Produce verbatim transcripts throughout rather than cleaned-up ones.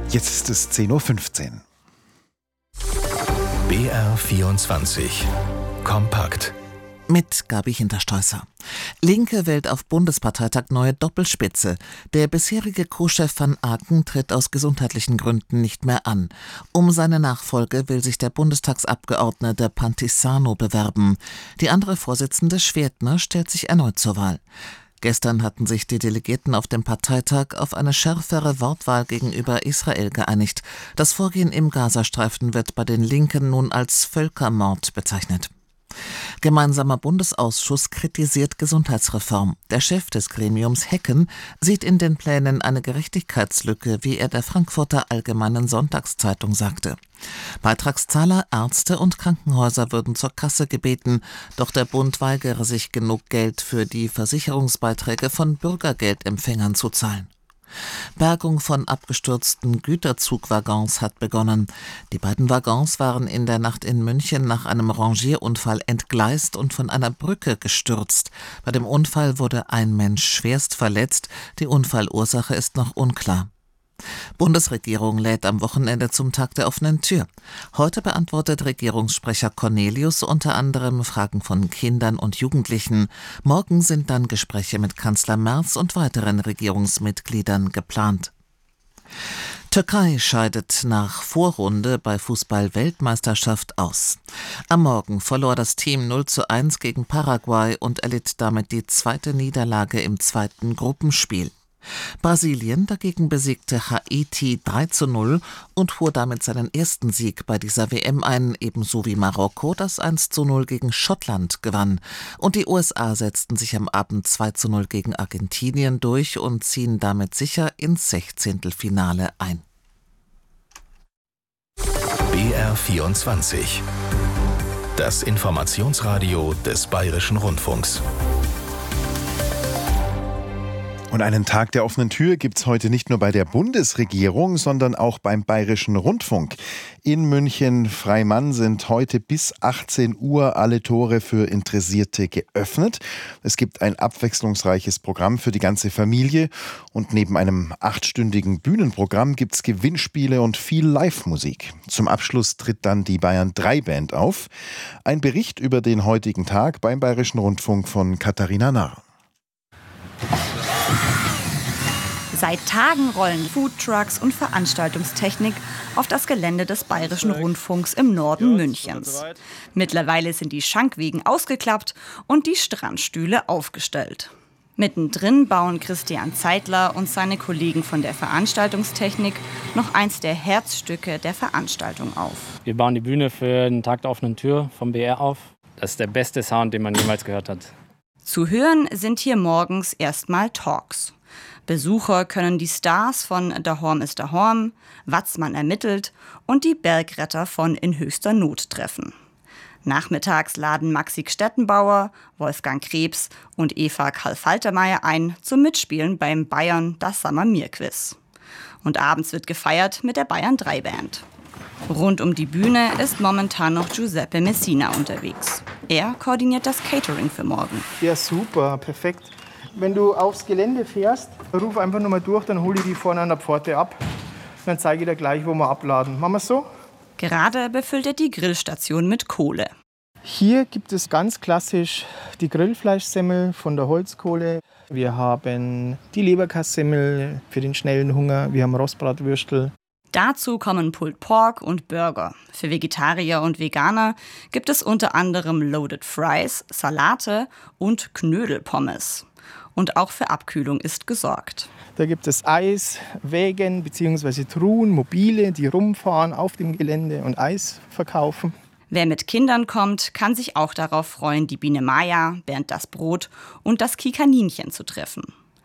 Jetzt ist es zehn Uhr fünfzehn. B R vierundzwanzig. Kompakt. Mit Gabi Hinterstoißer. Linke wählt auf Bundesparteitag neue Doppelspitze. Der bisherige Co-Chef van Aken tritt aus gesundheitlichen Gründen nicht mehr an. Um seine Nachfolge will sich der Bundestagsabgeordnete Pantisano bewerben. Die andere Vorsitzende Schwerdner stellt sich erneut zur Wahl. Gestern hatten sich die Delegierten auf dem Parteitag auf eine schärfere Wortwahl gegenüber Israel geeinigt. Das Vorgehen im Gazastreifen wird bei den Linken nun als Völkermord bezeichnet. Gemeinsamer Bundesausschuss kritisiert Gesundheitsreform. Der Chef des Gremiums Hecken sieht in den Plänen eine Gerechtigkeitslücke, wie er der Frankfurter Allgemeinen Sonntagszeitung sagte. Beitragszahler, Ärzte und Krankenhäuser würden zur Kasse gebeten, doch der Bund weigere sich, genug Geld für die Versicherungsbeiträge von Bürgergeldempfängern zu zahlen. Bergung von abgestürzten Güterzugwaggons hat begonnen. Die beiden Waggons waren in der Nacht in München nach einem Rangierunfall entgleist und von einer Brücke gestürzt. Bei dem Unfall wurde ein Mensch schwerst verletzt. Die Unfallursache ist noch unklar. Bundesregierung lädt am Wochenende zum Tag der offenen Tür. Heute beantwortet Regierungssprecher Cornelius unter anderem Fragen von Kindern und Jugendlichen. Morgen sind dann Gespräche mit Kanzler Merz und weiteren Regierungsmitgliedern geplant. Türkei scheidet nach Vorrunde bei Fußball-Weltmeisterschaft aus. Am Morgen verlor das Team null zu eins gegen Paraguay und erlitt damit die zweite Niederlage im zweiten Gruppenspiel. Brasilien dagegen besiegte Haiti drei zu null und fuhr damit seinen ersten Sieg bei dieser W M ein, ebenso wie Marokko, das eins zu null gegen Schottland gewann. Und die U S A setzten sich am Abend zwei zu null gegen Argentinien durch und ziehen damit sicher ins Sechzehntelfinale ein. B R vierundzwanzig. Das Informationsradio des Bayerischen Rundfunks. Und einen Tag der offenen Tür gibt's heute nicht nur bei der Bundesregierung, sondern auch beim Bayerischen Rundfunk. In München-Freimann sind heute bis achtzehn Uhr alle Tore für Interessierte geöffnet. Es gibt ein abwechslungsreiches Programm für die ganze Familie und neben einem achtstündigen Bühnenprogramm gibt's Gewinnspiele und viel Live-Musik. Zum Abschluss tritt dann die Bayern drei Band auf. Ein Bericht über den heutigen Tag beim Bayerischen Rundfunk von Katharina Narr. Seit Tagen rollen Foodtrucks und Veranstaltungstechnik auf das Gelände des Bayerischen Rundfunks im Norden Münchens. Mittlerweile sind die Schankwegen ausgeklappt und die Strandstühle aufgestellt. Mittendrin bauen Christian Zeitler und seine Kollegen von der Veranstaltungstechnik noch eins der Herzstücke der Veranstaltung auf. Wir bauen die Bühne für den Tag der offenen Tür vom B R auf. Das ist der beste Sound, den man jemals gehört hat. Zu hören sind hier morgens erstmal Talks. Besucher können die Stars von Dahorm ist Dahorm, Watzmann ermittelt und die Bergretter von In höchster Not treffen. Nachmittags laden Maxi Stettenbauer, Wolfgang Krebs und Eva Karl-Faltermeier ein zum Mitspielen beim Bayern das Summer-Mir-Quiz. Und abends wird gefeiert mit der Bayern drei Band. Rund um die Bühne ist momentan noch Giuseppe Messina unterwegs. Er koordiniert das Catering für morgen. Ja, super, perfekt. Wenn du aufs Gelände fährst, ruf einfach nur mal durch, dann hole ich die vorne an der Pforte ab. Dann zeige ich dir gleich, wo wir abladen. Machen wir es so? Gerade befüllt er die Grillstation mit Kohle. Hier gibt es ganz klassisch die Grillfleischsemmel von der Holzkohle. Wir haben die Leberkassemmel für den schnellen Hunger. Wir haben Rostbratwürstel. Dazu kommen Pulled Pork und Burger. Für Vegetarier und Veganer gibt es unter anderem Loaded Fries, Salate und Knödelpommes. Und auch für Abkühlung ist gesorgt. Da gibt es Eis, Wägen bzw. Truhen, Mobile, die rumfahren auf dem Gelände und Eis verkaufen. Wer mit Kindern kommt, kann sich auch darauf freuen, die Biene Maya, Bernd das Brot und das Kikaninchen zu treffen.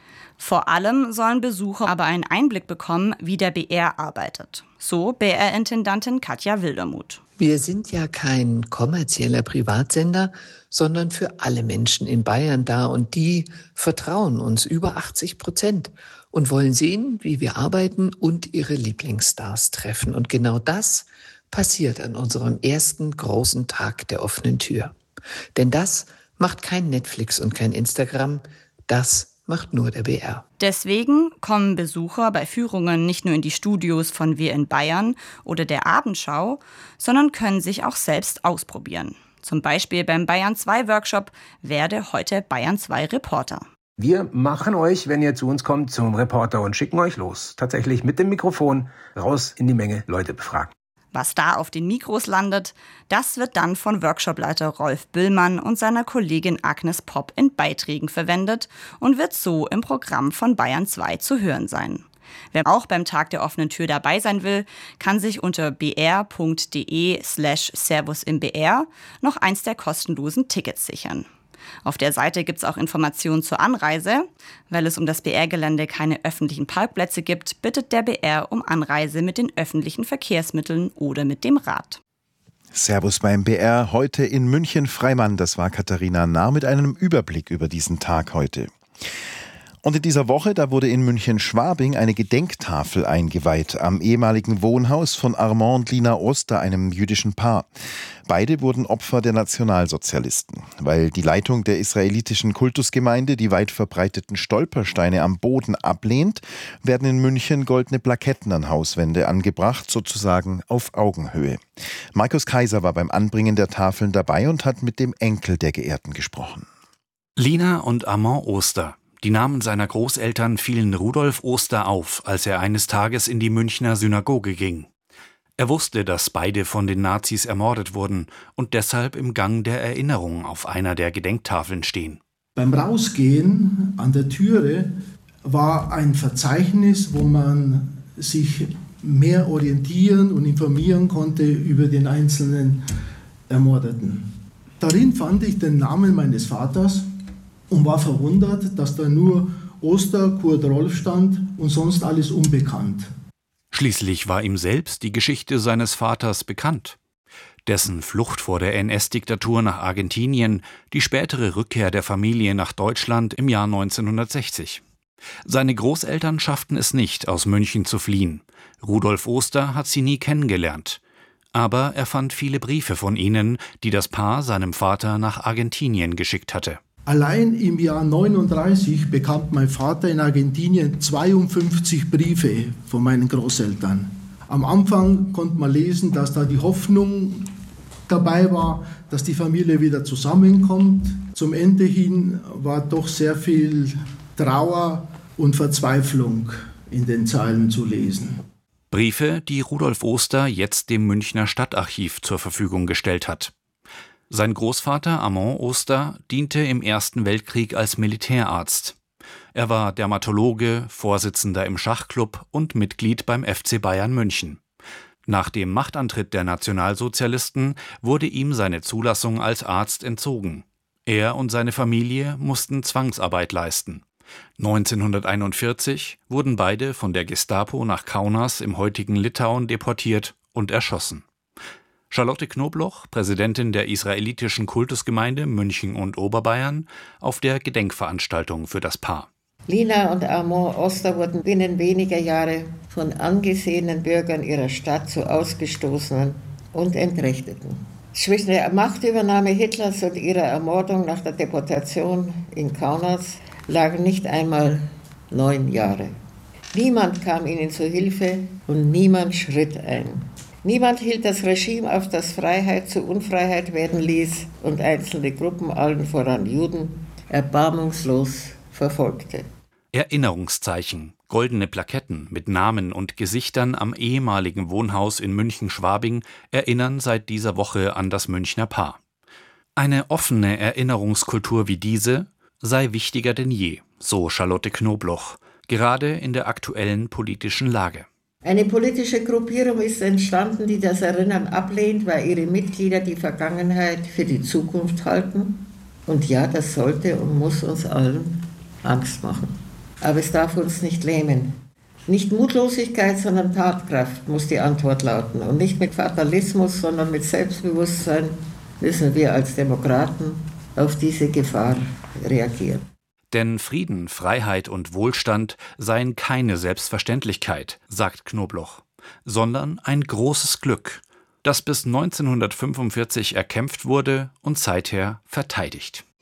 Vor allem sollen Besucher aber einen Einblick bekommen, wie der B R arbeitet. So B R-Intendantin Katja Wildermuth. Wir sind ja kein kommerzieller Privatsender, sondern für alle Menschen in Bayern da. Und die vertrauen uns über achtzig Prozent und wollen sehen, wie wir arbeiten und ihre Lieblingsstars treffen. Und genau das passiert an unserem ersten großen Tag der offenen Tür. Denn das macht kein Netflix und kein Instagram, das macht nur der B R. Deswegen kommen Besucher bei Führungen nicht nur in die Studios von Wir in Bayern oder der Abendschau, sondern können sich auch selbst ausprobieren. Zum Beispiel beim Bayern zwei Workshop Werde heute Bayern zwei Reporter. Wir machen euch, wenn ihr zu uns kommt, zum Reporter und schicken euch los. Tatsächlich mit dem Mikrofon raus in die Menge Leute befragen. Was da auf den Mikros landet, das wird dann von Workshopleiter Rolf Büllmann und seiner Kollegin Agnes Popp in Beiträgen verwendet und wird so im Programm von Bayern zwei zu hören sein. Wer auch beim Tag der offenen Tür dabei sein will, kann sich unter br.de slash servus im BR noch eins der kostenlosen Tickets sichern. Auf der Seite gibt es auch Informationen zur Anreise. Weil es um das B R-Gelände keine öffentlichen Parkplätze gibt, bittet der B R um Anreise mit den öffentlichen Verkehrsmitteln oder mit dem Rad. Servus beim B R, heute in München-Freimann. Das war Katharina Nahr mit einem Überblick über diesen Tag heute. Und in dieser Woche, da wurde in München-Schwabing eine Gedenktafel eingeweiht am ehemaligen Wohnhaus von Armand und Lina Oster, einem jüdischen Paar. Beide wurden Opfer der Nationalsozialisten. Weil die Leitung der israelitischen Kultusgemeinde die weit verbreiteten Stolpersteine am Boden ablehnt, werden in München goldene Plaketten an Hauswände angebracht, sozusagen auf Augenhöhe. Markus Kaiser war beim Anbringen der Tafeln dabei und hat mit dem Enkel der Geehrten gesprochen. Lina und Armand Oster. Die Namen seiner Großeltern fielen Rudolf Oster auf, als er eines Tages in die Münchner Synagoge ging. Er wusste, dass beide von den Nazis ermordet wurden und deshalb im Gang der Erinnerung auf einer der Gedenktafeln stehen. Beim Rausgehen an der Türe war ein Verzeichnis, wo man sich mehr orientieren und informieren konnte über den einzelnen Ermordeten. Darin fand ich den Namen meines Vaters und war verwundert, dass da nur Oster, Kurt Rolf stand und sonst alles unbekannt. Schließlich war ihm selbst die Geschichte seines Vaters bekannt. Dessen Flucht vor der N S-Diktatur nach Argentinien, die spätere Rückkehr der Familie nach Deutschland im Jahr neunzehnhundertsechzig. Seine Großeltern schafften es nicht, aus München zu fliehen. Rudolf Oster hat sie nie kennengelernt. Aber er fand viele Briefe von ihnen, die das Paar seinem Vater nach Argentinien geschickt hatte. Allein im Jahr neununddreißig bekam mein Vater in Argentinien zweiundfünfzig Briefe von meinen Großeltern. Am Anfang konnte man lesen, dass da die Hoffnung dabei war, dass die Familie wieder zusammenkommt. Zum Ende hin war doch sehr viel Trauer und Verzweiflung in den Zeilen zu lesen. Briefe, die Rudolf Oster jetzt dem Münchner Stadtarchiv zur Verfügung gestellt hat. Sein Großvater Armand Oster diente im Ersten Weltkrieg als Militärarzt. Er war Dermatologe, Vorsitzender im Schachclub und Mitglied beim F C Bayern München. Nach dem Machtantritt der Nationalsozialisten wurde ihm seine Zulassung als Arzt entzogen. Er und seine Familie mussten Zwangsarbeit leisten. neunzehnhunderteinundvierzig wurden beide von der Gestapo nach Kaunas im heutigen Litauen deportiert und erschossen. Charlotte Knobloch, Präsidentin der israelitischen Kultusgemeinde München und Oberbayern, auf der Gedenkveranstaltung für das Paar. Lina und Armand Oster wurden binnen weniger Jahre von angesehenen Bürgern ihrer Stadt zu Ausgestoßenen und Entrechteten. Zwischen der Machtübernahme Hitlers und ihrer Ermordung nach der Deportation in Kaunas lagen nicht einmal neun Jahre. Niemand kam ihnen zu Hilfe und niemand schritt ein. Niemand hielt das Regime auf, das Freiheit zu Unfreiheit werden ließ und einzelne Gruppen, allen voran Juden, erbarmungslos verfolgte. Erinnerungszeichen, goldene Plaketten mit Namen und Gesichtern am ehemaligen Wohnhaus in München-Schwabing erinnern seit dieser Woche an das Münchner Paar. Eine offene Erinnerungskultur wie diese sei wichtiger denn je, so Charlotte Knobloch, gerade in der aktuellen politischen Lage. Eine politische Gruppierung ist entstanden, die das Erinnern ablehnt, weil ihre Mitglieder die Vergangenheit für die Zukunft halten. Und ja, das sollte und muss uns allen Angst machen. Aber es darf uns nicht lähmen. Nicht Mutlosigkeit, sondern Tatkraft muss die Antwort lauten. Und nicht mit Fatalismus, sondern mit Selbstbewusstsein müssen wir als Demokraten auf diese Gefahr reagieren. Denn Frieden, Freiheit und Wohlstand seien keine Selbstverständlichkeit, sagt Knobloch, sondern ein großes Glück, das bis neunzehnhundertfünfundvierzig erkämpft wurde und seither verteidigt.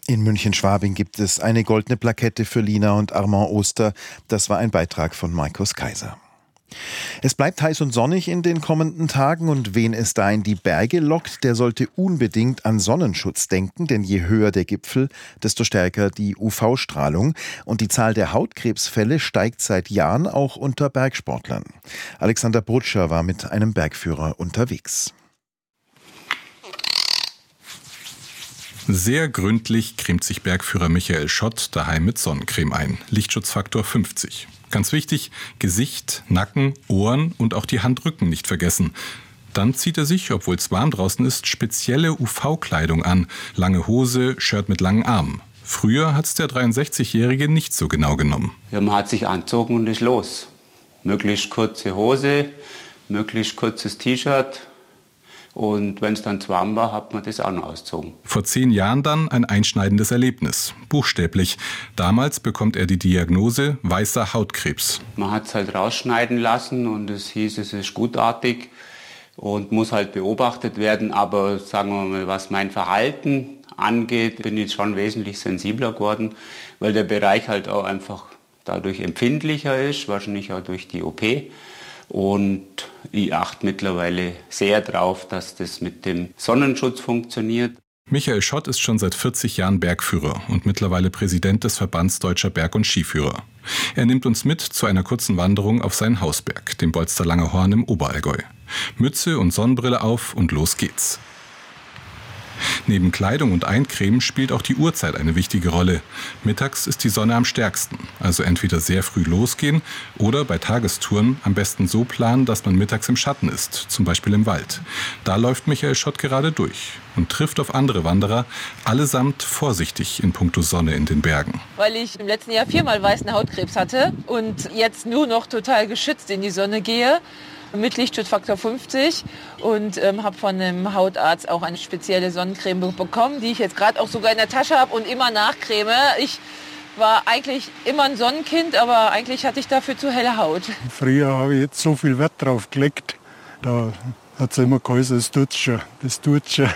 In München-Schwabing gibt es eine goldene Plakette für Lina und Armand Oster. Das war ein Beitrag von Markus Kaiser. Es bleibt heiß und sonnig in den kommenden Tagen und wen es da in die Berge lockt, der sollte unbedingt an Sonnenschutz denken, denn je höher der Gipfel, desto stärker die U V-Strahlung und die Zahl der Hautkrebsfälle steigt seit Jahren auch unter Bergsportlern. Alexander Brutscher war mit einem Bergführer unterwegs. Sehr gründlich cremt sich Bergführer Michael Schott daheim mit Sonnencreme ein. Lichtschutzfaktor fünfzig. Ganz wichtig, Gesicht, Nacken, Ohren und auch die Handrücken nicht vergessen. Dann zieht er sich, obwohl es warm draußen ist, spezielle U V-Kleidung an. Lange Hose, Shirt mit langen Armen. Früher hat es der dreiundsechzigjährige nicht so genau genommen. Ja, man hat sich angezogen und ist los. Möglichst kurze Hose, möglichst kurzes T-Shirt. Und wenn es dann zu warm war, hat man das auch noch ausgezogen. Vor zehn Jahren dann ein einschneidendes Erlebnis. Buchstäblich. Damals bekommt er die Diagnose weißer Hautkrebs. Man hat es halt rausschneiden lassen und es hieß, es ist gutartig und muss halt beobachtet werden. Aber sagen wir mal, was mein Verhalten angeht, bin ich schon wesentlich sensibler geworden, weil der Bereich halt auch einfach dadurch empfindlicher ist, wahrscheinlich auch durch die O P. Und ich achte mittlerweile sehr drauf, dass das mit dem Sonnenschutz funktioniert. Michael Schott ist schon seit vierzig Jahren Bergführer und mittlerweile Präsident des Verbands Deutscher Berg- und Skiführer. Er nimmt uns mit zu einer kurzen Wanderung auf seinen Hausberg, dem Bolsterlanger Horn im Oberallgäu. Mütze und Sonnenbrille auf und los geht's. Neben Kleidung und Eincremen spielt auch die Uhrzeit eine wichtige Rolle. Mittags ist die Sonne am stärksten, also entweder sehr früh losgehen oder bei Tagestouren am besten so planen, dass man mittags im Schatten ist, zum Beispiel im Wald. Da läuft Michael Schott gerade durch und trifft auf andere Wanderer, allesamt vorsichtig in puncto Sonne in den Bergen. Weil ich im letzten Jahr viermal weißen Hautkrebs hatte und jetzt nur noch total geschützt in die Sonne gehe, mit Lichtschutzfaktor fünfzig und ähm, habe von einem Hautarzt auch eine spezielle Sonnencreme bekommen, die ich jetzt gerade auch sogar in der Tasche habe und immer nachcreme. Ich war eigentlich immer ein Sonnenkind, aber eigentlich hatte ich dafür zu helle Haut. Früher habe ich jetzt so viel Wert drauf gelegt, da hat es immer geheißen, es tut schon, das tut schon.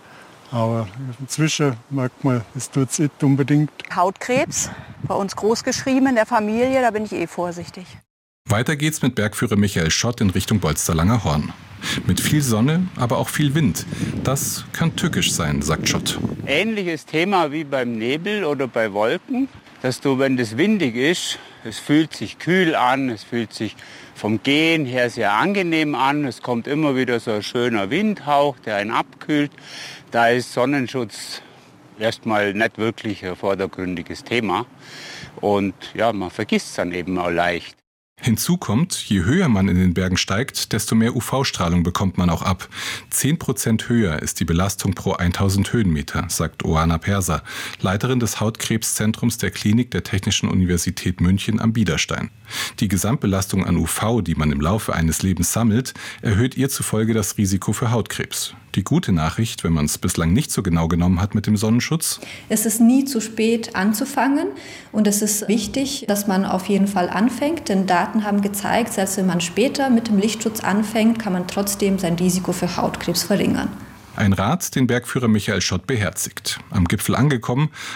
Aber inzwischen merkt man, es tut es nicht unbedingt. Hautkrebs, bei uns groß geschrieben in der Familie, da bin ich eh vorsichtig. Weiter geht's mit Bergführer Michael Schott in Richtung Bolsterlanger Horn. Mit viel Sonne, aber auch viel Wind. Das kann tückisch sein, sagt Schott. Ähnliches Thema wie beim Nebel oder bei Wolken, dass du, wenn es windig ist, es fühlt sich kühl an, es fühlt sich vom Gehen her sehr angenehm an. Es kommt immer wieder so ein schöner Windhauch, der einen abkühlt. Da ist Sonnenschutz erstmal nicht wirklich ein vordergründiges Thema. Und ja, man vergisst es dann eben auch leicht. Hinzu kommt, je höher man in den Bergen steigt, desto mehr U V-Strahlung bekommt man auch ab. Zehn Prozent höher ist die Belastung pro tausend Höhenmeter, sagt Oana Perser, Leiterin des Hautkrebszentrums der Klinik der Technischen Universität München am Biederstein. Die Gesamtbelastung an U V, die man im Laufe eines Lebens sammelt, erhöht ihr zufolge das Risiko für Hautkrebs. Die gute Nachricht, wenn man es bislang nicht so genau genommen hat mit dem Sonnenschutz: Es ist nie zu spät anzufangen und es ist wichtig, dass man auf jeden Fall anfängt, denn Daten haben gezeigt, selbst wenn man später mit dem Lichtschutz anfängt, kann man trotzdem sein Risiko für Hautkrebs verringern. Ein Rat, den Bergführer Michael Schott beherzigt. Am Gipfel angekommen,